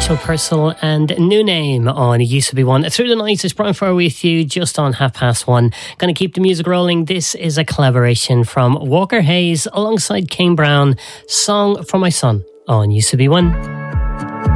Rachel Purcell and New Name on It Used To Be One. Through the night, it's Brian Farr with you just on 1:30. Going to keep the music rolling. This is a collaboration from Walker Hayes alongside Kane Brown. Song for My Son on Used To Be One.